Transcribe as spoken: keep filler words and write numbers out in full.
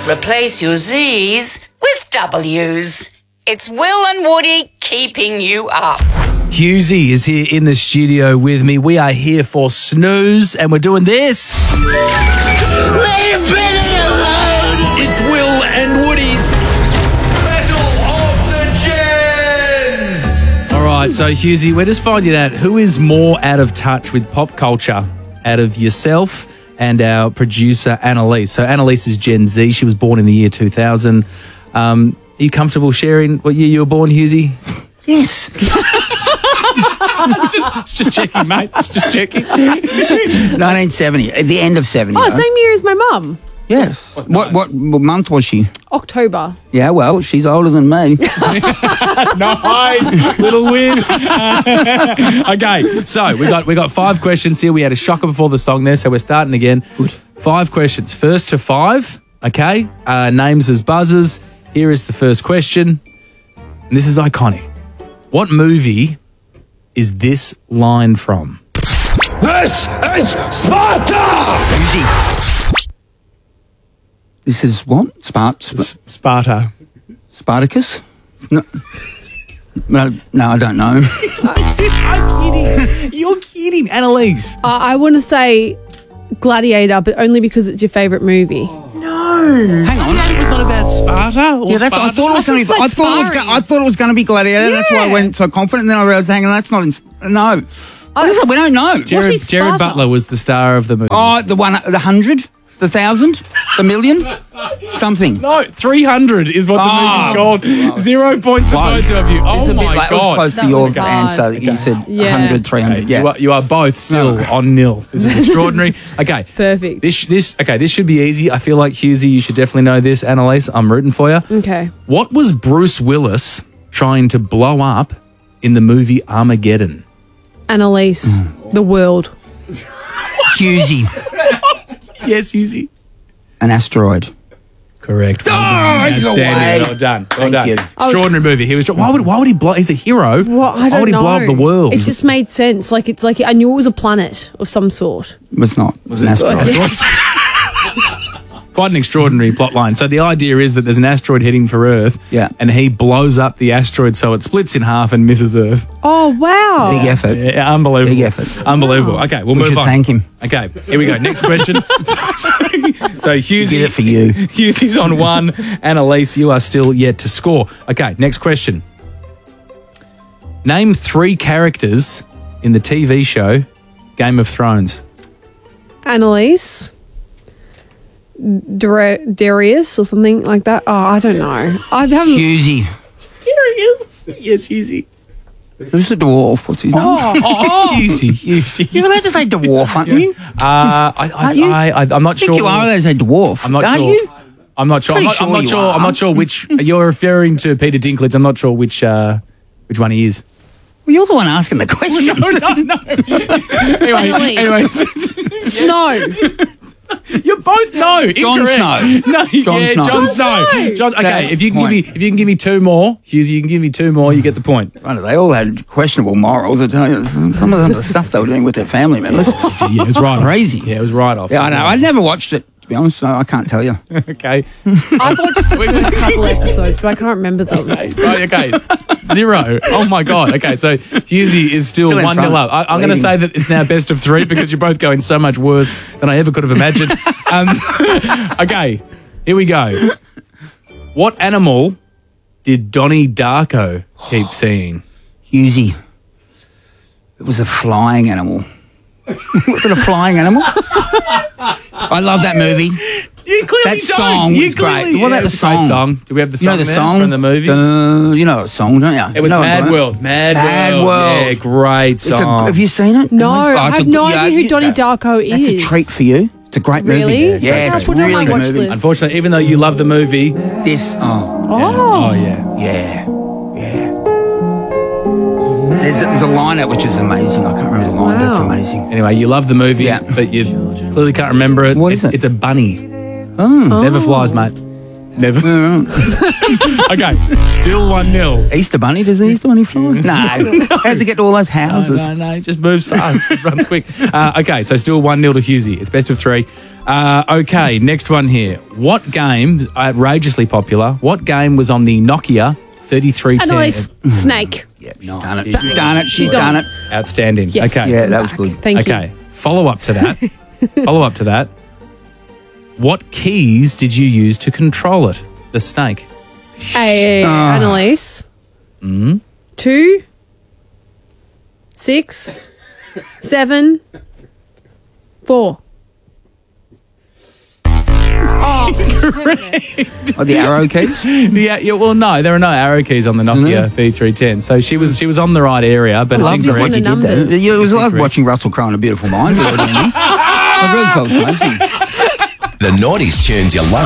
Replace your Z's with W's. It's Will and Woody keeping you up. Hughesy is here in the studio with me. We are here for Snooze, and we're doing this. Leave Billy alone! It's Will and Woody's Battle of the Gens. All right, so Hughesy, we're just finding out who is more out of touch with pop culture out of yourself and our producer, Annalise. So Annalise is Gen Z. She was born in the year two thousand. Um, are you comfortable sharing what year you were born, Hughesy? Yes. just, it's just checking, mate. It's just checking. nineteen seventy, at the end of seventy. Oh, though. same year as my mum. Yes. What, what what what month was she? October. Yeah, well, she's older than me. Nice, little win. Okay, so we got we got five questions here. We had a shocker before the song there, so we're starting again. Good. Five questions, first to five. Okay, uh, names as buzzers. Here is the first question, and this is iconic. What movie is this line from? This is Sparta! Susie. This is what? Spart Sp- Sparta. Spartacus? No. No, no, I don't know. I'm kidding. You're kidding, Annalise. Uh, I want to say Gladiator, but only because it's your favourite movie. Hang on. It was not about Sparta. Or Yeah, that's, I Sparta? thought it was going to be. I thought it was. Go, I thought it was going to be Gladiator. That's why I Yeah. went so confident. And then I realised, hang on, that's not. In, no. What is it? We don't know. Jared, is Jared Sparta? Butler was the star of the movie. Oh, the one, the hundred, the thousand, the million, something. No, three hundred is what the Oh. movie's called. Zero points for Close. both of you. Oh It's a bit my like- It was God. close to That your was hard. answer. You Okay. said Yeah. one hundred, three hundred. Okay, Yeah. you, are, you are both still No. on nil. This is extraordinary. Okay. Perfect. This this okay, this should be easy. I feel like Hughesy, you should definitely know this. Annalise, I'm rooting for you. Okay. What was Bruce Willis trying to blow up in the movie Armageddon? Annalise, Mm. The World. Hughesy, Yes, Hughesy. an asteroid. Correct. Well Oh, done. he's Outstanding. away. Well done. Well Thank done. you. Extraordinary movie. He was. Why would why would he blow? He's a hero. Well, I don't why would he know. blow up the world? It just made sense. Like it's like I knew it was a planet of some sort. It was not. It was an asteroid. Quite an extraordinary plot line. So the idea is that there's an asteroid heading for Earth, Yeah. and he blows up the asteroid so it splits in half and misses Earth. Oh wow! Big effort. Yeah, unbelievable. Big effort. Unbelievable. Okay, we'll We move should on. thank him. Okay, here we go. Next question. so Hughesy, Did it for you. Hughesy's on one. Annalise, you are still yet to score. Okay, next question. Name three characters in the T V show Game of Thrones. Annalise, Dar- Darius, or something like that. Oh, I don't know. I haven't. Hughesy. Darius. Yes, Hughesy. Who's the dwarf? What's his name? Oh, Hughesy, Hughesy. You're allowed to say dwarf, aren't you? Uh, I, I, Aren't you? I, I, I'm not I think sure. you are allowed to say dwarf. I'm not are sure. you? I'm not sure. I'm Pretty not, I'm sure not you sure. are. I'm not sure which you're referring to. Peter Dinklage. I'm not sure which uh, which one he is. Well, you're the one asking the question. No, no, no. anyway, Annalise. anyways, Snow. you both know. Jon Incorrect. Snow. No, Jon yeah, Snow. Jon Jon Snow. Snow. Jon, okay, Okay, if you can point. give me if you can give me two more, Hughes, you can give me two more. You get the point. Right, they all had questionable morals. I tell you, some of them, the stuff they were doing with their family members. Yeah, it was right. Crazy. Off. Yeah, it was right off. Yeah, I know. I never watched it, to be honest, so I can't tell you. Okay. I've watched the first couple episodes, but I can't remember them. Right, okay. Zero. Oh my God. Okay, so Hughesy is still, Still in one nil front. up. I, I'm going to Leading. say that it's now best of three because you're both going so much worse than I ever could have imagined. Um, okay, here we go. What animal did Donnie Darko keep seeing? Hughesy. It was a flying animal. Was it a flying animal? I love that movie. You clearly That don't. song you was great. clearly- What about Yeah, the it was a great song? song? Do we have the You know song the there song from the movie? Uh, you know the song, don't you? It was No, Mad don't. World. Mad, Mad World. World. Yeah, great It's a, song. have you seen it? No, Oh, I it's have a- no yeah, idea who you- Donnie Darko That's a is. treat for you. It's a great Really? movie. Yeah, Yes, I'll put it on my really good watch movie. list. Unfortunately, even though you love the movie, This, oh, Oh, oh yeah. yeah, yeah. There's a, there's a line out which is amazing. I can't remember the line, but it's Wow. amazing. Anyway, you love the movie, Yeah. but you clearly can't remember it. What it's, is it? It's a bunny. Oh. Never flies, mate. Never. Okay, still one nil. Easter Bunny, does the Easter Bunny fly? No. How does it get to all those No, houses? no, no, it just moves fast, runs quick. Uh, okay, so still one nil to Husey. It's best of three. Uh, okay, next one here. What game, outrageously popular, what game was on the Nokia thirty-three ten? Annalise. Snake. Yeah, she's done it. She's done it. She's She's done on. it. Outstanding. Yes. Okay. Yeah, that was good. Thank you. Okay, follow up to that. follow up to that. What keys did you use to control it? The snake. Hey, Ah. Annalise. Mm? Two, six, seven, four. Oh, the arrow keys? Yeah, yeah, well, no, there are no arrow keys on the Nokia thirty-three ten. So she was she was on the right area, but I it's loved it incorrect. when you The did that. numbers. Yeah, it was It's like incorrect. watching Russell Crowe in A Beautiful Mind. I really felt amazing. The Naughties tunes you love.